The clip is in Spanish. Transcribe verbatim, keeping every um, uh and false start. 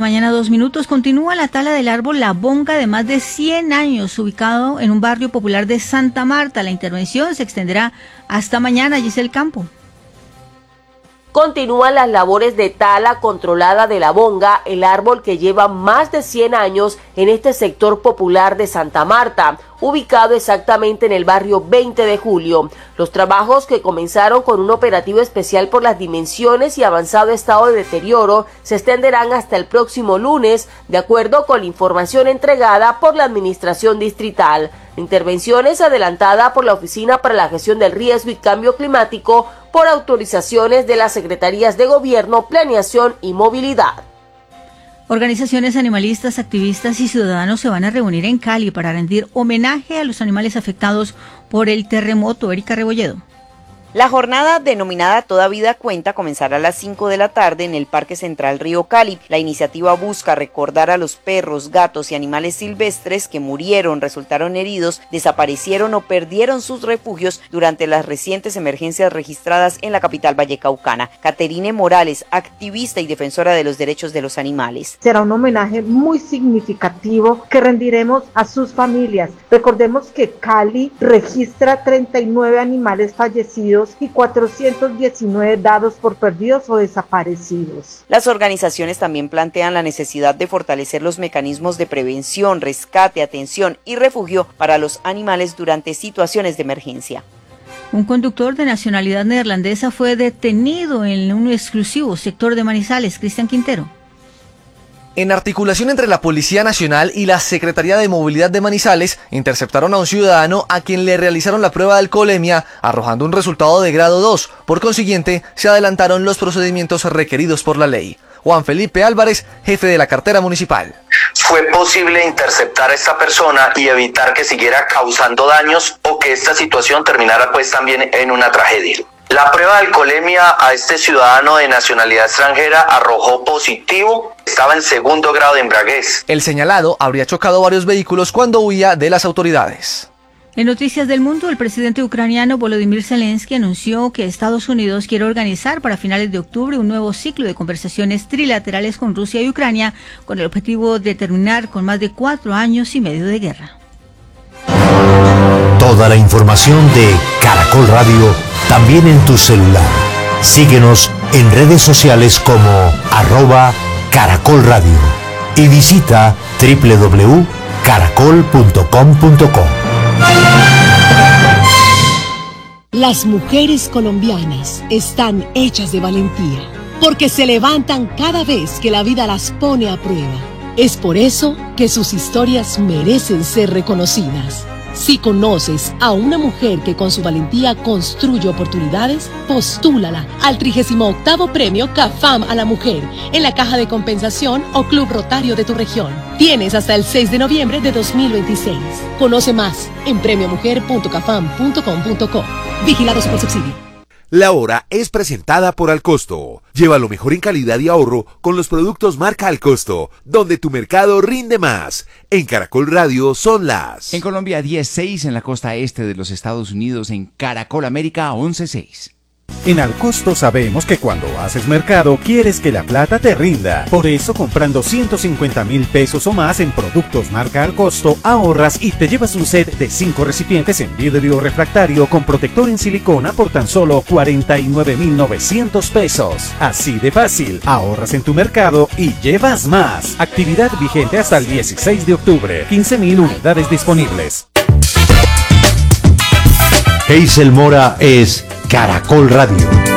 mañana, dos minutos. Continúa la tala del árbol La Bonga de más de cien años, ubicado en un barrio popular de Santa Marta. La intervención se extenderá hasta mañana, Giselle Campo. Continúan las labores de tala controlada de La Bonga, el árbol que lleva más de cien años en este sector popular de Santa Marta, ubicado exactamente en el barrio veinte de julio. Los trabajos, que comenzaron con un operativo especial por las dimensiones y avanzado estado de deterioro, se extenderán hasta el próximo lunes, de acuerdo con la información entregada por la Administración Distrital. La intervención es adelantada por la Oficina para la Gestión del Riesgo y Cambio Climático por autorizaciones de las Secretarías de Gobierno, Planeación y Movilidad. Organizaciones animalistas, activistas y ciudadanos se van a reunir en Cali para rendir homenaje a los animales afectados por el terremoto. Erika Rebolledo. La jornada, denominada Toda Vida Cuenta, comenzará a las cinco de la tarde en el Parque Central Río Cali. La iniciativa busca recordar a los perros, gatos y animales silvestres que murieron, resultaron heridos, desaparecieron o perdieron sus refugios durante las recientes emergencias registradas en la capital vallecaucana. Caterine Morales, activista y defensora de los derechos de los animales. Será un homenaje muy significativo que rendiremos a sus familias. Recordemos que Cali registra treinta y nueve animales fallecidos y cuatrocientos diecinueve dados por perdidos o desaparecidos. Las organizaciones también plantean la necesidad de fortalecer los mecanismos de prevención, rescate, atención y refugio para los animales durante situaciones de emergencia. Un conductor de nacionalidad neerlandesa fue detenido en un exclusivo sector de Manizales. Cristian Quintero. En articulación entre la Policía Nacional y la Secretaría de Movilidad de Manizales, interceptaron a un ciudadano a quien le realizaron la prueba de alcoholemia, arrojando un resultado de grado dos. Por consiguiente, se adelantaron los procedimientos requeridos por la ley. Juan Felipe Álvarez, jefe de la cartera municipal. Fue posible interceptar a esta persona y evitar que siguiera causando daños o que esta situación terminara pues también en una tragedia. La prueba de alcoholemia a este ciudadano de nacionalidad extranjera arrojó positivo, estaba en segundo grado de embriaguez. El señalado habría chocado varios vehículos cuando huía de las autoridades. En Noticias del Mundo, el presidente ucraniano Volodymyr Zelensky anunció que Estados Unidos quiere organizar para finales de octubre un nuevo ciclo de conversaciones trilaterales con Rusia y Ucrania, con el objetivo de terminar con más de cuatro años y medio de guerra. Toda la información de Caracol Radio también en tu celular. Síguenos en redes sociales como arroba Caracol Radio y visita doble u doble u doble u punto caracol punto com punto co. Las mujeres colombianas están hechas de valentía, porque se levantan cada vez que la vida las pone a prueba. Es por eso que sus historias merecen ser reconocidas. Si conoces a una mujer que con su valentía construye oportunidades, postúlala al trigésimo octavo Premio CAFAM a la Mujer en la Caja de Compensación o Club Rotario de tu región. Tienes hasta el seis de noviembre de dos mil veintiséis. Conoce más en premio mujer punto cafam punto com punto co. Vigilado Supersubsidio. La hora es presentada por Alcosto. Lleva lo mejor en calidad y ahorro con los productos marca Alcosto, donde tu mercado rinde más. En Caracol Radio son las... En Colombia diez seis, en la costa este de los Estados Unidos, en Caracol América once seis. En Alcosto sabemos que cuando haces mercado quieres que la plata te rinda. Por eso, comprando ciento cincuenta mil pesos o más en productos marca Alcosto, ahorras y te llevas un set de cinco recipientes en vidrio refractario con protector en silicona por tan solo cuarenta y nueve mil novecientos pesos. Así de fácil, ahorras en tu mercado y llevas más. Actividad vigente hasta el dieciséis de octubre. quince mil unidades disponibles. Hazel Mora es Caracol Radio.